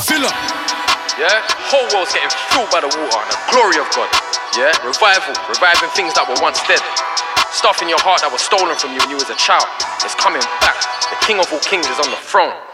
Fill up. Yeah? Whole world's getting filled by the water and the glory of God. Yeah? Revival. Reviving things that were once dead. Stuff in your heart that was stolen from you when you was a child. It's coming back. The King of all kings is on the throne.